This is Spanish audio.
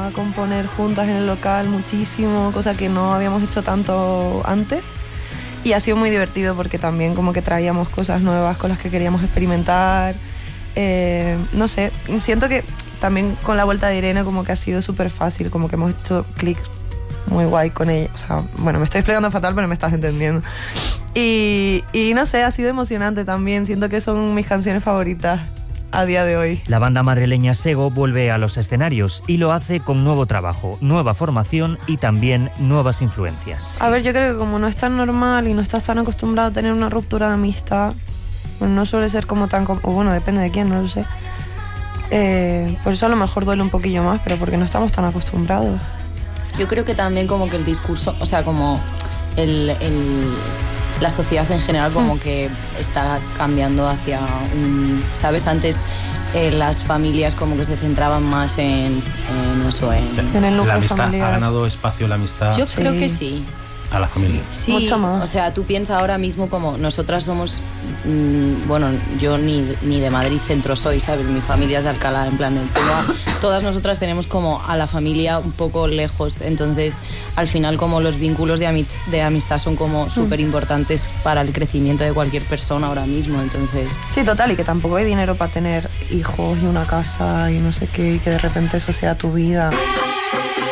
a componer juntas en el local muchísimo, cosa que no habíamos hecho tanto antes. Y ha sido muy divertido porque también como que traíamos cosas nuevas con las que queríamos experimentar. No sé, siento que también con la vuelta de Irene como que ha sido súper fácil, como que hemos hecho clic muy guay con ella. O sea, bueno, me estoy explicando fatal, pero me estás entendiendo. Y no sé, ha sido emocionante también. Siento que son mis canciones favoritas a día de hoy. La banda madrileña Sego vuelve a los escenarios y lo hace con nuevo trabajo, nueva formación y también nuevas influencias. A ver, yo creo que como no es tan normal y no estás tan acostumbrado a tener una ruptura de amistad, bueno, no suele ser como tan... o bueno, depende de quién, no lo sé. Por eso a lo mejor duele un poquillo más, pero porque no estamos tan acostumbrados. Yo creo que también como que el discurso, o sea, como la sociedad en general como que está cambiando hacia un... ¿Sabes? Antes las familias como que se centraban más en eso, en el núcleo la amistad familiar. ¿Ha ganado espacio la amistad? Yo creo que sí. A la familia. Sí, mucho más. O sea, tú piensas ahora mismo como nosotras somos, bueno, yo ni de Madrid centro soy, ¿sabes? Mi familia es de Alcalá, en plan, todas nosotras tenemos como a la familia un poco lejos, entonces al final como los vínculos de amistad son como súper importantes para el crecimiento de cualquier persona ahora mismo, entonces... Sí, total, y que tampoco hay dinero para tener hijos y una casa y no sé qué, y que de repente eso sea tu vida.